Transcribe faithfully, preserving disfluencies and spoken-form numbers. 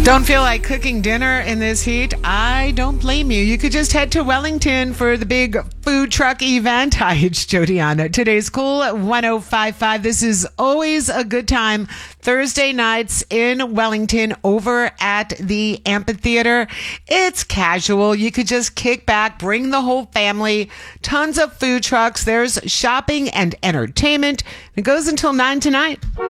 Don't feel like cooking dinner in this heat? I don't blame you. You could just head to Wellington for the big food truck event. Hi, it's Jodiana. Today's Cool one oh five five. This is always a good time. Thursday nights in Wellington over at the amphitheater. It's casual. You could just kick back, bring the whole family. Tons of food trucks. There's shopping and entertainment. It goes until nine tonight.